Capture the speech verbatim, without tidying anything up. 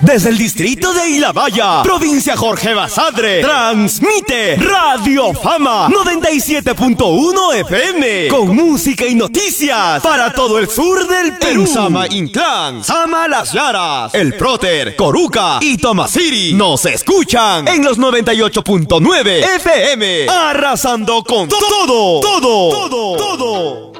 Desde el distrito de Ilabaya, provincia Jorge Basadre, transmite Radio Fama noventa y siete punto uno F M, con música y noticias para todo el sur del Perú. En Sama Inclán, Sama Las Llaras, El Próter, Coruca y Tomasiri nos escuchan en los noventa y ocho punto nueve F M, arrasando con todo, todo, todo, todo.